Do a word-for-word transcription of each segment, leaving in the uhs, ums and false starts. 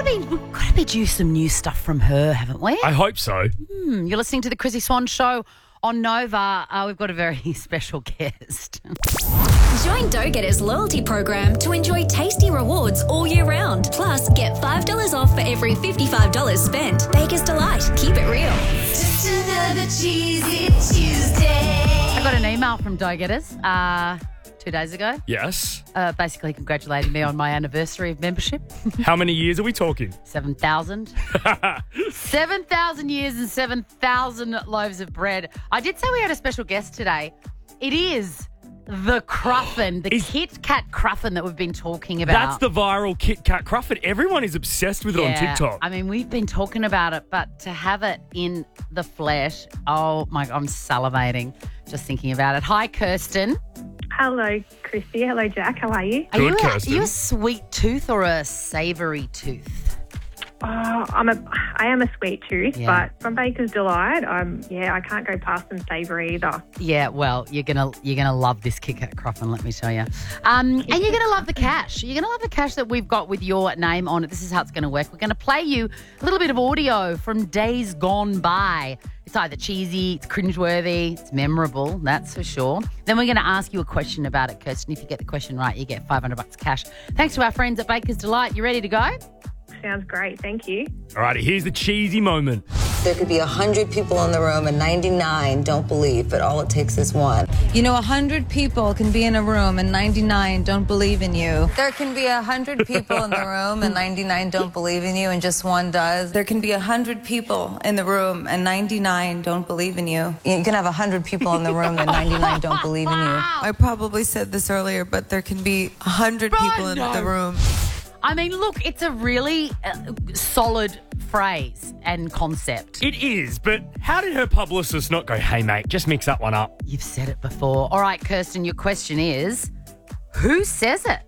be we've got to be due some new stuff from her, haven't we? I hope so. Hmm, you're listening to the Chrissy Swan Show on Nova. Uh, we've got a very special guest. Join Dough Getters loyalty program to enjoy tasty rewards all year round. Plus, get five dollars off for every fifty-five dollars spent. Baker's Delight. Keep it real. Just another cheesy Tuesday. I got an email from Dough Getters uh, two days ago, Yes. uh, basically congratulating me on my anniversary of membership. How many years are we talking? seven thousand. seven thousand years and seven thousand loaves of bread. I did say we had a special guest today. It is the Cruffin, the Is- Kit Kat Cruffin that we've been talking about. That's the viral Kit Kat Cruffin. Everyone is obsessed with it on Yeah, TikTok. I mean, we've been talking about it, but to have it in the flesh, oh my, I'm salivating just thinking about it. Hi, Kirsten. Hello, Chrissy. Hello, Jack. How are you? Are Good, you, a, Kirsten. are you a sweet tooth or a savoury tooth? Oh, I'm a, I am a sweet tooth, Yeah. but from Baker's Delight, um, yeah, I can't go past some savoury either. Yeah, well, you're gonna you're gonna love this Kit Kat Cruffin, let me tell you. Um, and you're gonna love the cash. You're gonna love the cash that we've got with your name on it. This is how it's gonna work. We're gonna play you a little bit of audio from days gone by. It's either cheesy, it's cringeworthy, it's memorable, that's for sure. Then we're gonna ask you a question about it, Kirsten. If you get the question right, you get five hundred bucks cash. Thanks to our friends at Baker's Delight. You ready to go? Sounds great. Thank you. All right, here's the cheesy moment. There could be one hundred people in the room and ninety-nine don't believe, but all it takes is one. You know, one hundred people can be in a room and ninety-nine don't believe in you. There can be one hundred people in the room and ninety-nine don't believe in you and just one does. There can be one hundred people in the room and ninety-nine don't believe in you. You can have one hundred people in the room and ninety-nine don't believe in you. I probably said this earlier, but there can be one hundred people in no. the room. I mean, look, it's a really uh, solid phrase and concept. It is, but how did her publicist not go, hey, mate, just mix that one up? You've said it before. All right, Kirsten, your question is, who says it?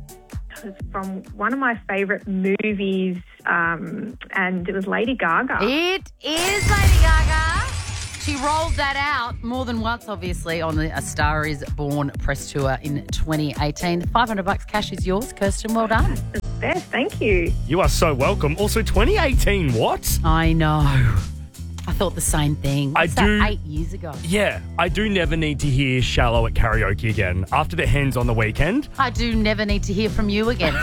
It's from one of my favourite movies, um, and it was Lady Gaga. It is Lady Gaga. She rolled that out more than once, obviously, on the A Star Is Born press tour in twenty eighteen. five hundred bucks cash is yours, Kirsten. Well done. It's the best. Thank you. You are so welcome. Also, twenty eighteen, what? I know. I thought the same thing. I What's that, do- eight years ago? Yeah, I do never need to hear Shallow at karaoke again. After the Hens on the weekend. I do never need to hear from you again.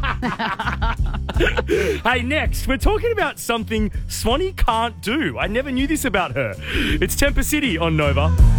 Hey, next, we're talking about something Swanee can't do. I never knew this about her. It's Temper City on Nova.